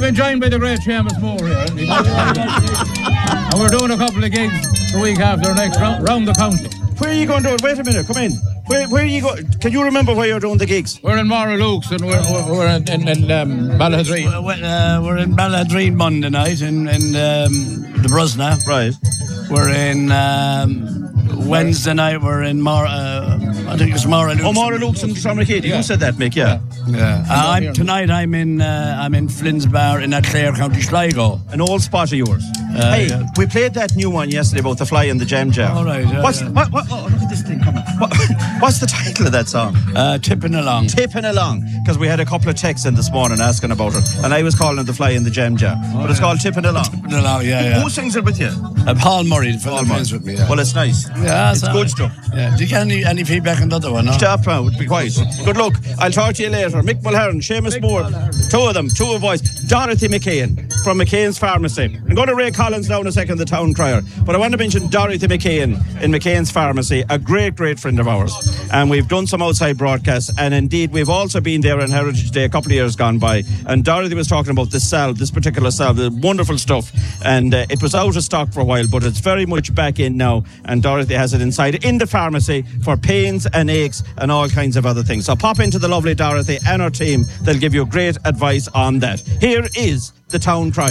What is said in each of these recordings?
been joined by the great Seamus Moore here. And we're doing a couple of gigs the week after next round the county. Where are you going to do it? Wait a minute, come in. Where are you going? Can you remember where you're doing the gigs? We're in Moralukes and we're in Balladreen. We're in Balladreen Monday night in the Brusna. Right. We're in Wednesday night. We're in I think it's Moralukes. Oh, Moralukes and Shamrock. You said that, Mick. Yeah. Tonight I'm in Flynn's Bar in Clare, County Sligo. An old spot of yours. We played that new one yesterday about the fly in the jam jar. All right. What? Oh, look at this thing coming. What's the title of that song? Tipping Along. Tipping Along. Because we had a couple of texts in this morning asking about it, and I was calling it the fly in the jam jar. But it's called Tipping Along. Tipping Along, yeah. Who sings it with you? Paul Murray, the fellow plays with me. Yeah. Well, it's nice. Yeah, it's good stuff. Yeah. Do you get any feedback on the other one? No? Stop now, be quiet. Good luck. I'll talk to you later. Mick Mulherron, Seamus Moore, two of boys. Dorothy McCain from McCain's Pharmacy. I'm going to Ray Collins now in a second, the town crier. But I want to mention Dorothy McCain in McCain's Pharmacy, a great friend of ours. And we've done some outside broadcasts, and indeed we've also been there on Heritage Day a couple of years gone by. And Dorothy was talking about this salve, this particular salve, the wonderful stuff. And it was out of stock for a while, but it's very much back in now. And Dorothy has it inside in the pharmacy for pains and aches and all kinds of other things. So pop into the lovely Dorothy and her team. They'll give you great advice on that. Here is the town crier.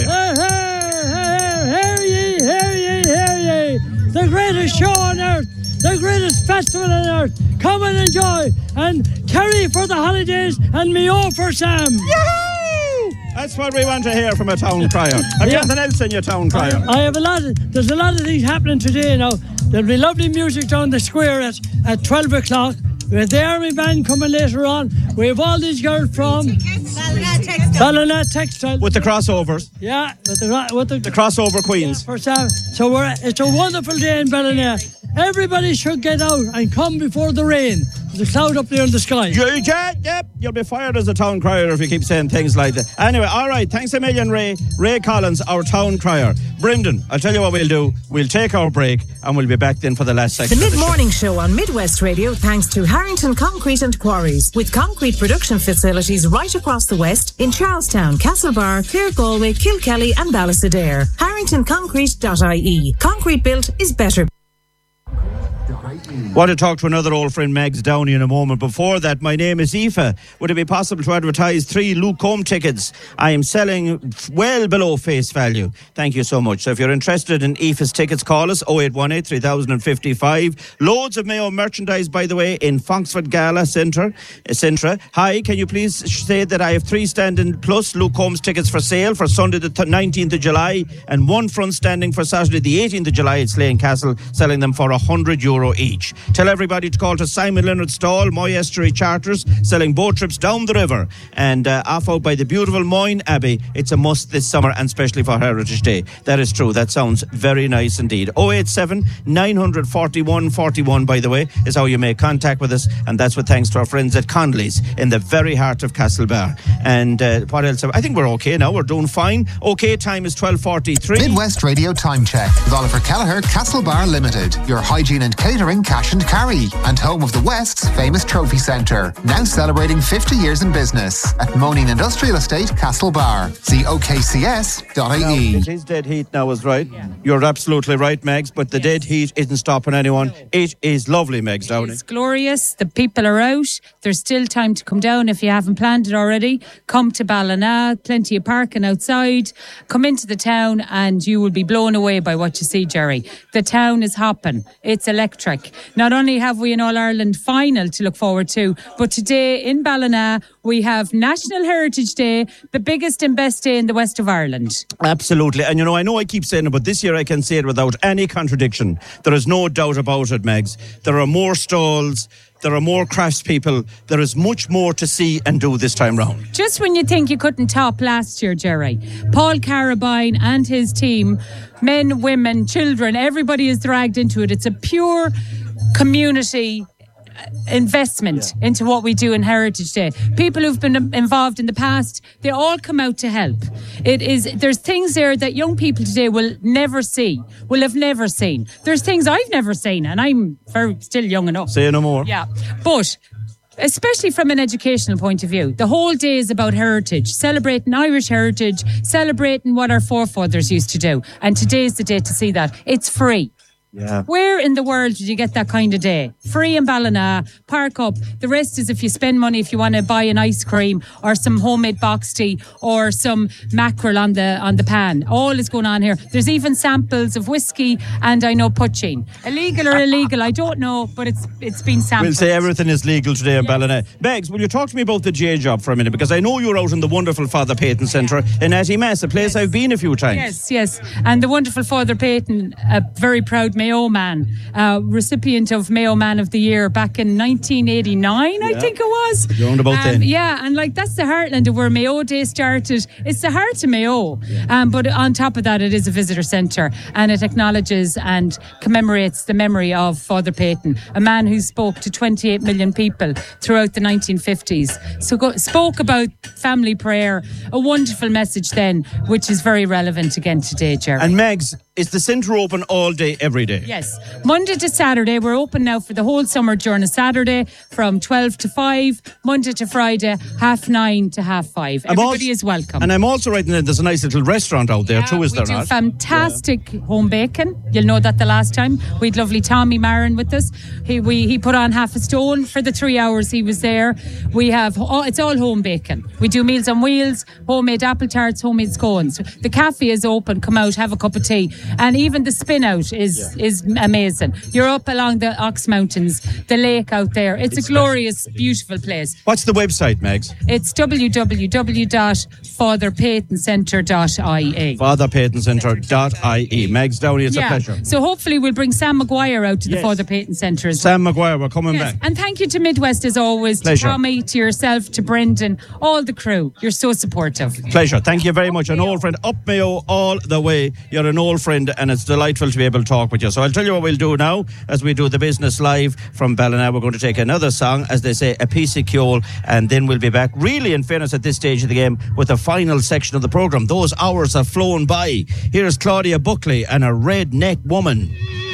Hear ye, hear ye, hear ye. The greatest show on earth, the greatest festival on earth. Come and enjoy, and Kerry for the holidays and me all for Sam. Yahoo! That's what we want to hear from a town crier. Have you anything else in your town crier? I have there's a lot of things happening today now. There'll be lovely music down the square at 12 o'clock. We have the Army Band coming later on. We have all these girls from Ballina Textile. With the crossovers. Yeah, with the crossover queens. Yeah, so it's a wonderful day in Ballina. Everybody should get out and come before the rain. There's a cloud up there in the sky. Yep, you'll be fired as a town crier if you keep saying things like that. Anyway, all right, thanks a million, Ray. Ray Collins, our town crier. Brendan, I'll tell you what we'll do. We'll take our break and we'll be back then for the last section. The mid-morning show on Midwest Radio, thanks to Harrington Concrete and Quarries, with concrete production facilities right across the west in Charlestown, Castlebar, Clare, Galway, Kilkelly and Ballysadare. HarringtonConcrete.ie. Concrete built is better. Want to talk to another old friend, Mags Downey, in a moment. Before that, my name is Aoife. Would it be possible to advertise 3 Luke Combs tickets? I am selling well below face value. Thank you so much. So if you're interested in Aoife's tickets, call us 0818 3055. Loads of Mayo merchandise, by the way, in Foxford Gala Centre. Hi, can you please say that I have 3 stand-in plus Luke Combs tickets for sale for Sunday the 19th of July and 1 front standing for Saturday the 18th of July at Slane Castle, selling them for €100 each. Tell everybody to call to Simon Leonard Stall, Moy Estuary Charters, selling boat trips down the river and off out by the beautiful Moyne Abbey. It's a must this summer, and especially for Heritage Day. That is true. That sounds very nice indeed. 087 941 41, by the way, is how you make contact with us, and that's with thanks to our friends at Conley's in the very heart of Castlebar. And what else? I think we're okay now. We're doing fine. Okay, time is 12:43. Midwest Radio Time Check with Oliver Kelleher, Castlebar Limited. Your hygiene and catering cash and carry, and home of the West's famous trophy centre. Now celebrating 50 years in business at Moaning Industrial Estate, Castlebar. See okcs.ie. It is dead heat now, is right. Yeah. You're absolutely right, Megs, but the dead heat isn't stopping anyone. It is lovely, Megs Downey. It's glorious. The people are out. There's still time to come down if you haven't planned it already. Come to Ballina, plenty of parking outside. Come into the town and you will be blown away by what you see, Jerry. The town is hopping. It's electric. Not only have we an All-Ireland final to look forward to, but today in Ballina we have National Heritage Day, the biggest and best day in the west of Ireland. Absolutely. And I know I keep saying it, but this year I can say it without any contradiction. There is no doubt about it, Megs. There are more stalls. There are more craftspeople. There is much more to see and do this time round. Just when you think you couldn't top last year, Jerry, Paul Carabine and his team, men, women, children, everybody is dragged into it. It's a pure community investment into what we do in Heritage Day. People who've been involved in the past, they all come out to help. There's things there that young people today will have never seen. There's things I've never seen, and I'm still young enough. Say no more. Yeah, but especially from an educational point of view. The whole day is about heritage, celebrating Irish heritage, celebrating what our forefathers used to do. And today's the day to see that. It's free. Yeah. Where in the world did you get that kind of day? Free in Ballina, park up. The rest is if you spend money, if you want to buy an ice cream or some homemade box tea or some mackerel on the pan. All is going on here. There's even samples of whiskey and I know poaching. Illegal or illegal, I don't know, but it's been sampled. We'll say everything is legal today in Ballina. Megs, will you talk to me about the J job for a minute? Because I know you're out in the wonderful Father Peyton Centre in Attymass, a place I've been a few times. Yes. And the wonderful Father Peyton, a very proud Mayo man, recipient of Mayo Man of the Year back in 1989, I think it was. You're on about then. Yeah, and like that's the heartland of where Mayo Day started. It's the heart of Mayo. But on top of that, it is a visitor centre and it acknowledges and commemorates the memory of Father Peyton, a man who spoke to 28 million people throughout the 1950s. Spoke about family prayer, a wonderful message then, which is very relevant again today, Jerry. And Megs, is the centre open all day, every day? Yes. Monday to Saturday. We're open now for the whole summer during a Saturday from 12 to 5. Monday to Friday, 9:30 to 5:30. Everybody is welcome. And I'm also writing that there's a nice little restaurant out there too, is there not? We do fantastic home bacon. You'll know that the last time. We had lovely Tommy Marin with us. He put on half a stone for the 3 hours he was there. We have, it's all home bacon. We do Meals on Wheels, homemade apple tarts, homemade scones. The cafe is open. Come out, have a cup of tea. And even the spin out is amazing. You're up along the Ox Mountains, the lake out there. It's a glorious, beautiful place. What's the website, Megs? It's www.fatherpeytoncentre.ie. Fatherpeytoncentre.ie. Megs Downey, it's a pleasure. So hopefully we'll bring Sam Maguire out to the Father Peyton Centre as well. Sam Maguire, we're coming back. And thank you to Midwest as always, Pleasure. to Tommy, to yourself, to Brendan, all the crew. You're so supportive. Pleasure. Thank you very much. An old friend, up Mayo all the way. You're an old friend and it's delightful to be able to talk with you. So I'll tell you what we'll do now as we do the business live from Ballina. We're going to take another song, as they say, a piece of Kjol, and then we'll be back, really in fairness at this stage of the game, with the final section of the programme. Those hours have flown by. Here's Claudia Buckley and A Redneck Woman.